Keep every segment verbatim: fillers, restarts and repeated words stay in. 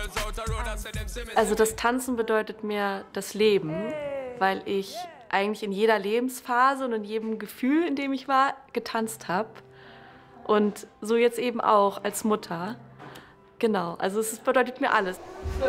Also das Tanzen bedeutet mir das Leben, weil ich eigentlich in jeder Lebensphase und in jedem Gefühl, in dem ich war, getanzt habe. Und so jetzt eben auch als Mutter. Genau, also es bedeutet mir alles.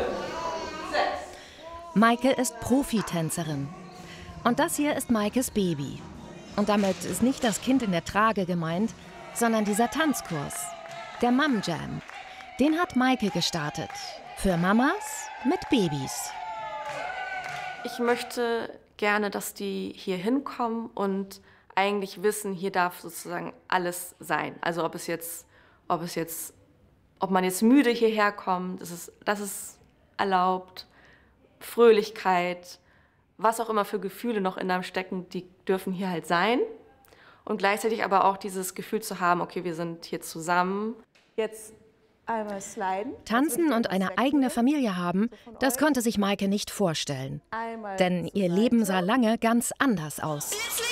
Maike ist Profitänzerin. Und das hier ist Maikes Baby. Und damit ist nicht das Kind in der Trage gemeint, sondern dieser Tanzkurs, der Mom Jam. Den hat Maike gestartet. Für Mamas mit Babys. Ich möchte gerne, dass die hier hinkommen und eigentlich wissen, hier darf sozusagen alles sein. Also ob es jetzt, ob es jetzt, ob man jetzt müde hierher kommt, das ist, das ist erlaubt. Fröhlichkeit, was auch immer für Gefühle noch in einem stecken, die dürfen hier halt sein. Und gleichzeitig aber auch dieses Gefühl zu haben, okay, wir sind hier zusammen. Jetzt einmal sliden. Tanzen und eine eigene Familie haben, das konnte sich Maike nicht vorstellen. Denn ihr Leben sah lange ganz anders aus.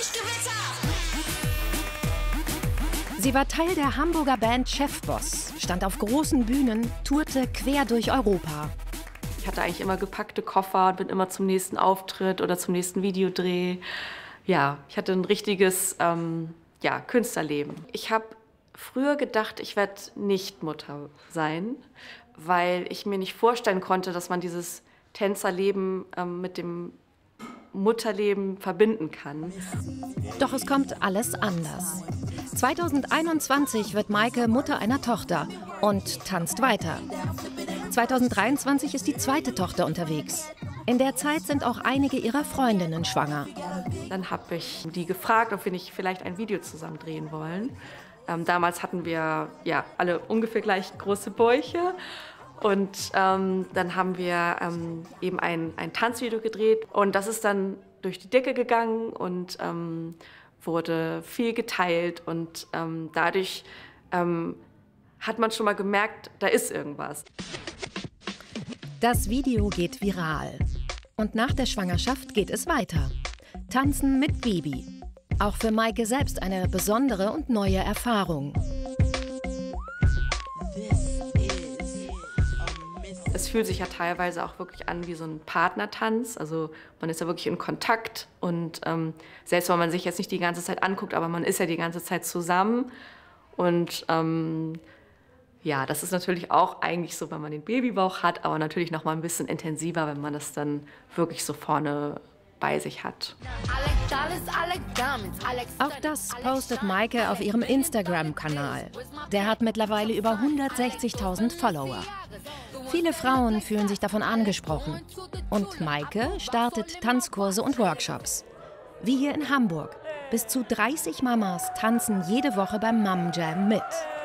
Sie war Teil der Hamburger Band Chefboss, stand auf großen Bühnen, tourte quer durch Europa. Ich hatte eigentlich immer gepackte Koffer und bin immer zum nächsten Auftritt oder zum nächsten Videodreh. Ja, ich hatte ein richtiges ähm, ja, Künstlerleben. Ich habe früher gedacht, ich werde nicht Mutter sein, weil ich mir nicht vorstellen konnte, dass man dieses Tänzerleben ähm, mit dem Mutterleben verbinden kann. Doch es kommt alles anders. zweitausendeinundzwanzig wird Maike Mutter einer Tochter und tanzt weiter. zweitausenddreiundzwanzig ist die zweite Tochter unterwegs. In der Zeit sind auch einige ihrer Freundinnen schwanger. Dann habe ich die gefragt, ob wir nicht vielleicht ein Video zusammen drehen wollen. Ähm, damals hatten wir ja alle ungefähr gleich große Bäuche. Und ähm, dann haben wir ähm, eben ein, ein Tanzvideo gedreht. Und das ist dann durch die Decke gegangen und ähm, wurde viel geteilt. Und ähm, dadurch ähm, hat man schon mal gemerkt, da ist irgendwas. Das Video geht viral. Und nach der Schwangerschaft geht es weiter. Tanzen mit Baby. Auch für Maike selbst eine besondere und neue Erfahrung. Es fühlt sich ja teilweise auch wirklich an wie so ein Partnertanz. Also man ist ja wirklich in Kontakt. Und ähm, selbst wenn man sich jetzt nicht die ganze Zeit anguckt, aber man ist ja die ganze Zeit zusammen. Und ähm, ja, das ist natürlich auch eigentlich so, wenn man den Babybauch hat, aber natürlich noch mal ein bisschen intensiver, wenn man das dann wirklich so vorne bei sich hat. Auch das postet Maike auf ihrem Instagram-Kanal. Der hat mittlerweile über hundertsechzigtausend Follower. Viele Frauen fühlen sich davon angesprochen. Und Maike startet Tanzkurse und Workshops. Wie hier in Hamburg. Bis zu dreißig Mamas tanzen jede Woche beim Mom Jam mit.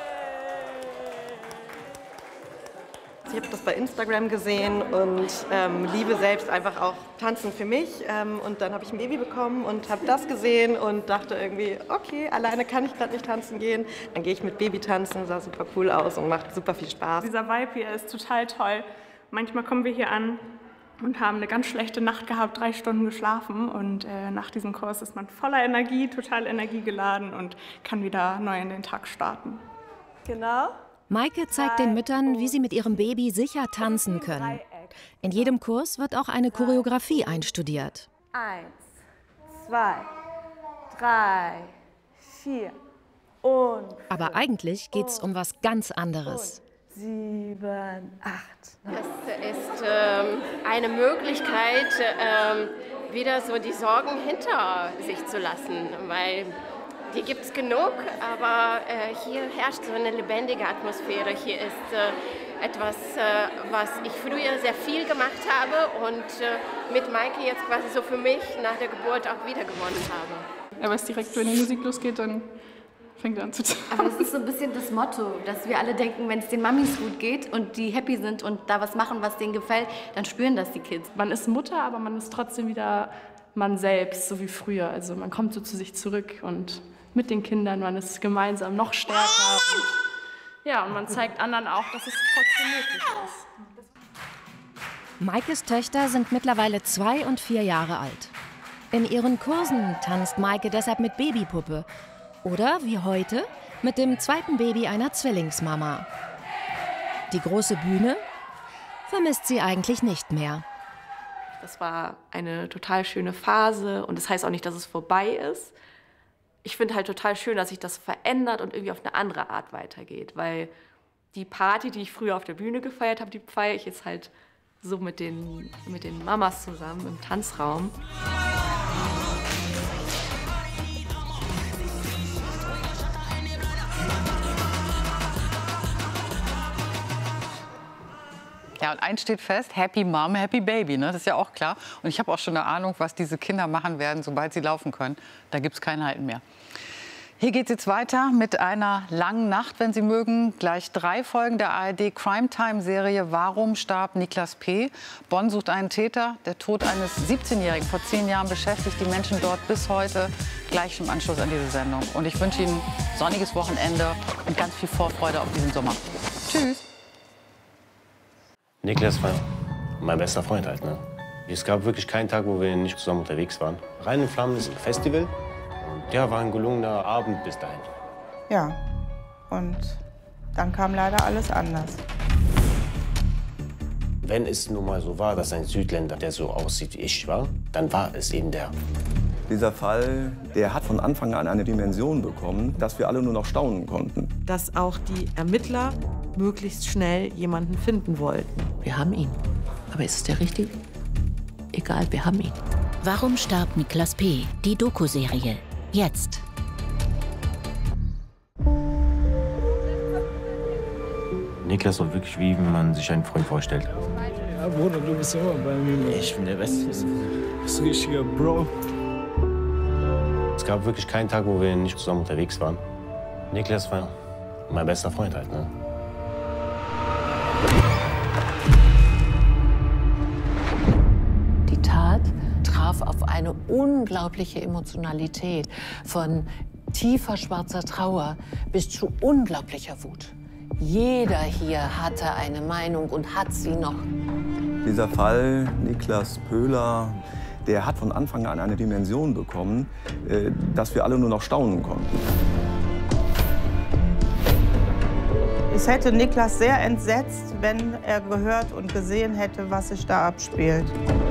Ich habe das bei Instagram gesehen und ähm, liebe selbst einfach auch Tanzen für mich. Ähm, und dann habe ich ein Baby bekommen und habe das gesehen und dachte irgendwie, okay, alleine kann ich gerade nicht tanzen gehen. Dann gehe ich mit Baby tanzen, sah super cool aus und macht super viel Spaß. Dieser Vibe hier ist total toll. Manchmal kommen wir hier an und haben eine ganz schlechte Nacht gehabt, drei Stunden geschlafen. Und äh, nach diesem Kurs ist man voller Energie, total energiegeladen und kann wieder neu in den Tag starten. Genau. Maike zeigt den Müttern, wie sie mit ihrem Baby sicher tanzen können. In jedem Kurs wird auch eine Choreografie einstudiert. Eins, zwei, drei, vier und fünf, Aber eigentlich geht's um was ganz anderes. sieben, acht. Es ist ähm, eine Möglichkeit, ähm, wieder so die Sorgen hinter sich zu lassen, weil die gibt es genug, aber äh, hier herrscht so eine lebendige Atmosphäre. Hier ist äh, etwas, äh, was ich früher sehr viel gemacht habe und äh, mit Maike jetzt quasi so für mich nach der Geburt auch wieder gewonnen habe. Aber es direkt, wenn die Musik losgeht, dann fängt er an zu tanzen. Aber das ist so ein bisschen das Motto, dass wir alle denken, wenn es den Mamis gut geht und die happy sind und da was machen, was denen gefällt, dann spüren das die Kids. Man ist Mutter, aber man ist trotzdem wieder man selbst, so wie früher. Also man kommt so zu sich zurück und mit den Kindern, man ist gemeinsam noch stärker. Und, ja, und man zeigt anderen auch, dass es trotzdem möglich ist. Maikes Töchter sind mittlerweile zwei und vier Jahre alt. In ihren Kursen tanzt Maike deshalb mit Babypuppe. Oder, wie heute, mit dem zweiten Baby einer Zwillingsmama. Die große Bühne? vermisst sie eigentlich nicht mehr. Das war eine total schöne Phase und das heißt auch nicht, dass es vorbei ist. Ich finde halt total schön, dass sich das verändert und irgendwie auf eine andere Art weitergeht, weil die Party, die ich früher auf der Bühne gefeiert habe, die feiere ich jetzt halt so mit den, mit den Mamas zusammen im Tanzraum. Ja, und eins steht fest, Happy Mom, Happy Baby, ne? Das ist ja auch klar. Und ich habe auch schon eine Ahnung, was diese Kinder machen werden, sobald sie laufen können. Da gibt es kein Halten mehr. Hier geht es jetzt weiter mit einer langen Nacht, wenn Sie mögen. Gleich drei Folgen der A R D Crime Time Serie Warum starb Niklas P. Bonn sucht einen Täter. Der Tod eines siebzehnjährigen vor zehn Jahren beschäftigt die Menschen dort bis heute. Gleich im Anschluss an diese Sendung. Und ich wünsche Ihnen sonniges Wochenende und ganz viel Vorfreude auf diesen Sommer. Tschüss. Niklas war mein bester Freund halt, ne? Es gab wirklich keinen Tag, wo wir nicht zusammen unterwegs waren. Rein in Flammen ist ein Festival. Und ja, war ein gelungener Abend bis dahin. Ja, und dann kam leider alles anders. Wenn es nun mal so war, dass ein Südländer, der so aussieht wie ich war, dann war es eben der. Dieser Fall, der hat von Anfang an eine Dimension bekommen, dass wir alle nur noch staunen konnten. Dass auch die Ermittler möglichst schnell jemanden finden wollten. Wir haben ihn. Aber ist es der Richtige? Egal, wir haben ihn. Warum starb Niklas P.? Die Doku-Serie. Jetzt. Niklas war wirklich wie man sich einen Freund vorstellt. Ja, Bruder, du bist immer bei mir. Ich bin der Beste. Du bist ein richtiger Bro. Es gab wirklich keinen Tag, wo wir nicht zusammen unterwegs waren. Niklas war mein bester Freund halt, ne? Die Tat traf auf eine unglaubliche Emotionalität, von tiefer schwarzer Trauer bis zu unglaublicher Wut. Jeder hier hatte eine Meinung und hat sie noch. Dieser Fall, Niklas Pöhler, der hat von Anfang an eine Dimension bekommen, äh, dass wir alle nur noch staunen konnten. Es hätte Niklas sehr entsetzt, wenn er gehört und gesehen hätte, was sich da abspielt.